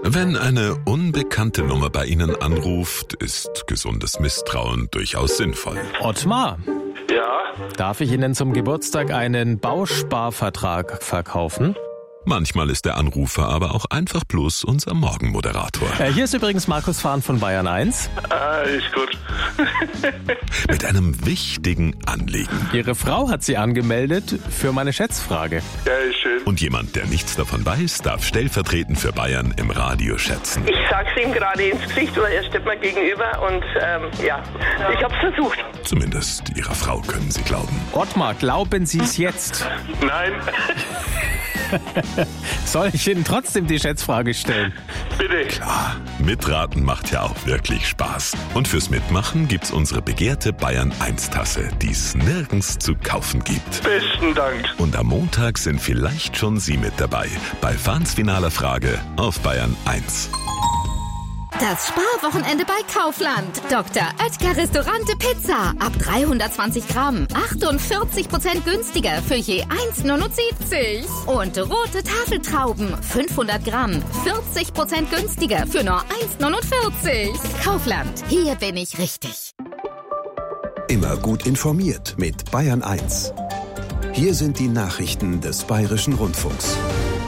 Wenn eine unbekannte Nummer bei Ihnen anruft, ist gesundes Misstrauen durchaus sinnvoll. Ottmar, Ja, darf ich Ihnen zum Geburtstag einen Bausparvertrag verkaufen? Manchmal ist der Anrufer aber auch einfach bloß unser Morgenmoderator. Hier ist übrigens Markus Fahn von Bayern 1. ist gut. Mit einem wichtigen Anliegen. Ihre Frau hat Sie angemeldet für meine Schätzfrage. Ja, ist schön. Und jemand, der nichts davon weiß, darf stellvertretend für Bayern im Radio schätzen. Ich sag's ihm gerade ins Gesicht, oder er steht mir gegenüber und ich hab's versucht. Zumindest Ihrer Frau können Sie glauben. Ottmar, glauben Sie es jetzt? Nein, Soll ich Ihnen trotzdem die Schätzfrage stellen? bitte. Mitraten macht ja auch wirklich Spaß. Und fürs Mitmachen gibt's unsere begehrte Bayern 1 Tasse, die es nirgends zu kaufen gibt. Besten Dank. Und am Montag sind vielleicht schon Sie mit dabei bei Fahns finaler Frage auf Bayern 1. Das Sparwochenende bei Kaufland. Dr. Oetker Restaurante Pizza. Ab 320 Gramm. 48% günstiger für je 1,79. Und rote Tafeltrauben. 500 Gramm. 40% günstiger für nur 1,49. Kaufland. Hier bin ich richtig. Immer gut informiert mit Bayern 1. Hier sind die Nachrichten des Bayerischen Rundfunks.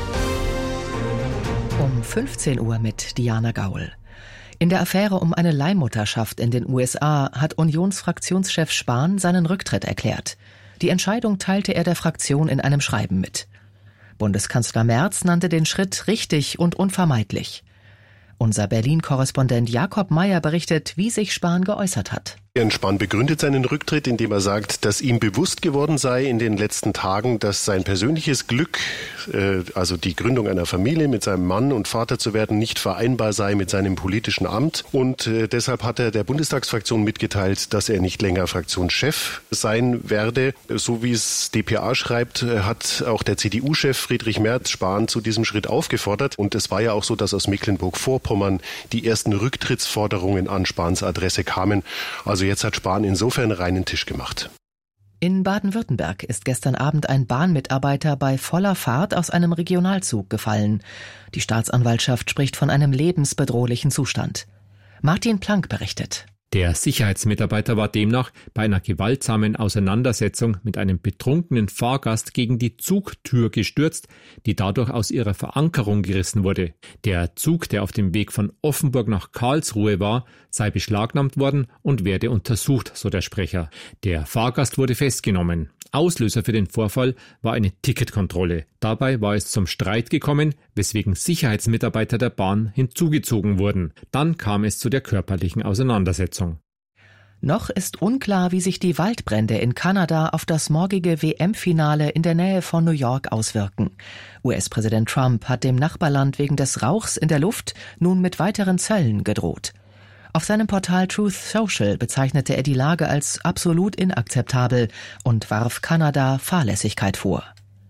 Um 15 Uhr mit Diana Gaul. In der Affäre um eine Leihmutterschaft in den USA hat Unionsfraktionschef Spahn seinen Rücktritt erklärt. Die Entscheidung teilte er der Fraktion in einem Schreiben mit. Bundeskanzler Merz nannte den Schritt richtig und unvermeidlich. Unser Berlin-Korrespondent Jakob Meyer berichtet, wie sich Spahn geäußert hat. Jens Spahn begründet seinen Rücktritt, indem er sagt, dass ihm bewusst geworden sei in den letzten Tagen, dass sein persönliches Glück, also die Gründung einer Familie mit seinem Mann und Vater zu werden, nicht vereinbar sei mit seinem politischen Amt. Und deshalb hat er der Bundestagsfraktion mitgeteilt, dass er nicht länger Fraktionschef sein werde. So wie es dpa schreibt, hat auch der CDU-Chef Friedrich Merz Spahn zu diesem Schritt aufgefordert. Und es war ja auch so, dass aus Mecklenburg-Vorpommern die ersten Rücktrittsforderungen an Spahns Adresse kamen. Also jetzt hat Spahn insofern reinen Tisch gemacht. In Baden-Württemberg ist gestern Abend ein Bahnmitarbeiter bei voller Fahrt aus einem Regionalzug gefallen. Die Staatsanwaltschaft spricht von einem lebensbedrohlichen Zustand. Martin Planck berichtet. Der Sicherheitsmitarbeiter war demnach bei einer gewaltsamen Auseinandersetzung mit einem betrunkenen Fahrgast gegen die Zugtür gestürzt, die dadurch aus ihrer Verankerung gerissen wurde. Der Zug, der auf dem Weg von Offenburg nach Karlsruhe war, sei beschlagnahmt worden und werde untersucht, so der Sprecher. Der Fahrgast wurde festgenommen. Auslöser für den Vorfall war eine Ticketkontrolle. Dabei war es zum Streit gekommen, weswegen Sicherheitsmitarbeiter der Bahn hinzugezogen wurden. Dann kam es zu der körperlichen Auseinandersetzung. Noch ist unklar, wie sich die Waldbrände in Kanada auf das morgige WM-Finale in der Nähe von New York auswirken. US-Präsident Trump hat dem Nachbarland wegen des Rauchs in der Luft nun mit weiteren Zöllen gedroht. Auf seinem Portal Truth Social bezeichnete er die Lage als absolut inakzeptabel und warf Kanada Fahrlässigkeit vor.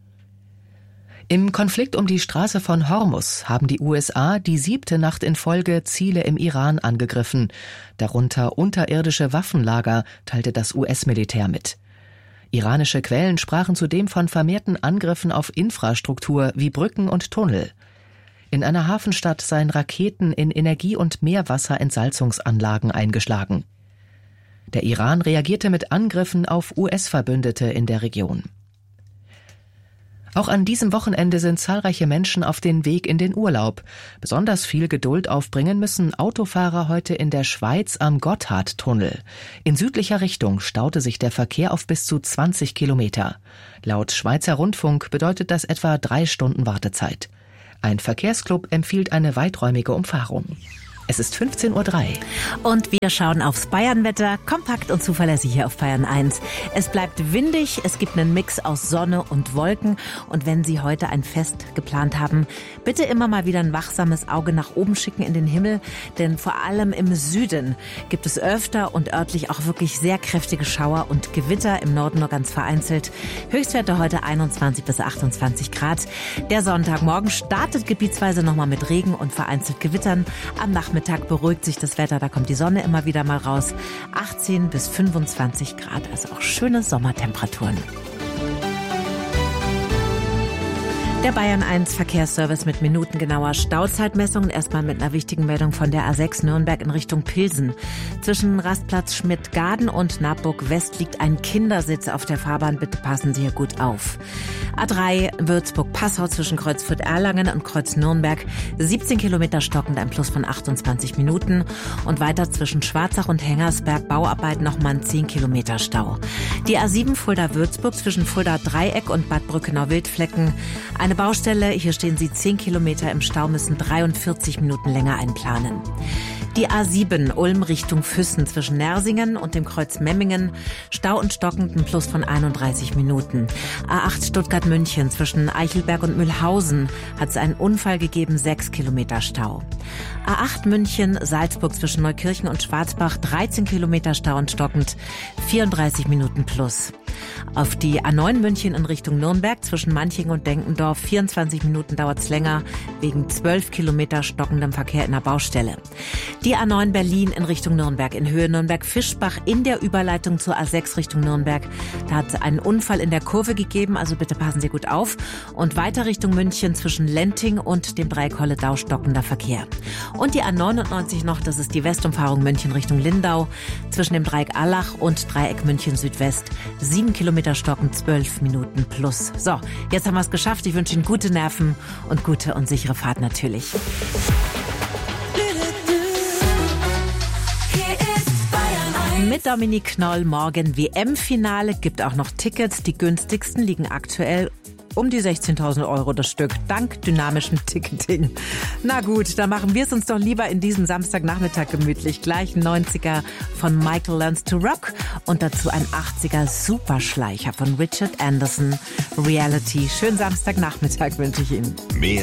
Im Konflikt um die Straße von Hormuz haben die USA die 7. Nacht in Folge Ziele im Iran angegriffen, darunter unterirdische Waffenlager, teilte das US-Militär mit. Iranische Quellen sprachen zudem von vermehrten Angriffen auf Infrastruktur wie Brücken und Tunnel. In einer Hafenstadt seien Raketen in Energie- und Meerwasserentsalzungsanlagen eingeschlagen. Der Iran reagierte mit Angriffen auf US-Verbündete in der Region. Auch an diesem Wochenende sind zahlreiche Menschen auf den Weg in den Urlaub. Besonders viel Geduld aufbringen müssen Autofahrer heute in der Schweiz am Gotthardtunnel. In südlicher Richtung staute sich der Verkehr auf bis zu 20 Kilometer. Laut Schweizer Rundfunk bedeutet das etwa 3 Stunden Wartezeit. Ein Verkehrsclub empfiehlt eine weiträumige Umfahrung. Es ist 15:03 Uhr. Und wir schauen aufs Bayernwetter, kompakt und zuverlässig hier auf Bayern 1. Es bleibt windig, es gibt einen Mix aus Sonne und Wolken. Und wenn Sie heute ein Fest geplant haben, bitte immer mal wieder ein wachsames Auge nach oben schicken in den Himmel. Denn vor allem im Süden gibt es öfter und örtlich auch wirklich sehr kräftige Schauer und Gewitter, im Norden nur ganz vereinzelt. Höchstwerte heute 21 bis 28 Grad. Der Sonntagmorgen startet gebietsweise nochmal mit Regen und vereinzelt Gewittern. Am Nachmittag beruhigt sich das Wetter, da kommt die Sonne immer wieder mal raus. 18 bis 25 Grad, also auch schöne Sommertemperaturen. Der Bayern 1 Verkehrsservice mit minutengenauer Stauzeitmessung. Und erstmal mit einer wichtigen Meldung von der A6 Nürnberg in Richtung Pilsen. Zwischen Rastplatz Schmidt-Gaden und Naburg West liegt ein Kindersitz auf der Fahrbahn. Bitte passen Sie hier gut auf. A3 Würzburg-Passau zwischen Kreuz Fürth-Erlangen und Kreuz Nürnberg. 17 Kilometer stockend, ein Plus von 28 Minuten. Und weiter zwischen Schwarzach und Hengersberg Bauarbeiten nochmal ein 10 Kilometer Stau. Die A7 Fulda-Würzburg zwischen Fulda-Dreieck und Bad Brückenau-Wildflecken. Eine Baustelle, hier stehen Sie 10 Kilometer im Stau, müssen 43 Minuten länger einplanen. Die A7 Ulm Richtung Füssen zwischen Nersingen und dem Kreuz Memmingen. Stau und stockend, ein Plus von 31 Minuten. A8 Stuttgart-München zwischen Eichelberg und Mühlhausen hat es einen Unfall gegeben, 6 Kilometer Stau. A8 München Salzburg zwischen Neukirchen und Schwarzbach, 13 Kilometer Stau und stockend, 34 Minuten plus. Auf die A9 München in Richtung Nürnberg zwischen Manching und Denkendorf, 24 Minuten dauert's länger, wegen 12 Kilometer stockendem Verkehr in der Baustelle. Die A9 Berlin in Richtung Nürnberg in Höhe Nürnberg-Fischbach in der Überleitung zur A6 Richtung Nürnberg. Da hat es einen Unfall in der Kurve gegeben, also bitte passen Sie gut auf. Und weiter Richtung München zwischen Lenting und dem Dreieck Holledau stockender Verkehr. Und die A99 noch, das ist die Westumfahrung München Richtung Lindau zwischen dem Dreieck Allach und Dreieck München Südwest. 7 Kilometer stocken, 12 Minuten plus. So, jetzt haben wir es geschafft. Ich wünsche Ihnen gute Nerven und gute und sichere Fahrt natürlich. Mit Dominique Knoll morgen WM-Finale, gibt auch noch Tickets. Die günstigsten liegen aktuell um die 16.000 € das Stück, dank dynamischem Ticketing. Na gut, dann machen wir es uns doch lieber in diesem Samstagnachmittag gemütlich. Gleich ein 90er von Michael Learns to Rock und dazu ein 80er Superschleicher von Richard Anderson, Reality. Schönen Samstagnachmittag wünsche ich Ihnen.